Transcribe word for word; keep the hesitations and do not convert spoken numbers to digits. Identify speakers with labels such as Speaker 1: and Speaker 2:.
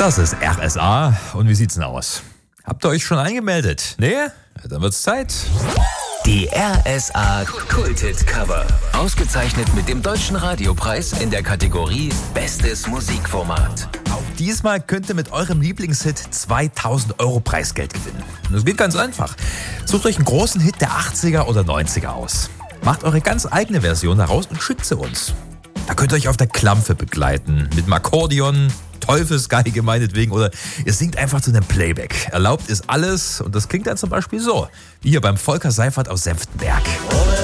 Speaker 1: Das ist R S A. Und wie sieht's denn aus? Habt ihr euch schon angemeldet? Nee? Dann wird's Zeit.
Speaker 2: Die R S A Kulthit Cover. Ausgezeichnet mit dem Deutschen Radiopreis in der Kategorie Bestes Musikformat.
Speaker 1: Auch diesmal könnt ihr mit eurem Lieblingshit zweitausend Euro Preisgeld gewinnen. Und das geht ganz einfach. Sucht euch einen großen Hit der achtziger oder neunziger aus. Macht eure ganz eigene Version daraus und schickt sie uns. Da könnt ihr euch auf der Klampfe begleiten. Mit dem Akkordeon, Teufelsgeige meinetwegen, oder ihr singt einfach zu einem Playback. Erlaubt ist alles und das klingt dann zum Beispiel so, wie hier beim Volker Seifert aus Senftenberg.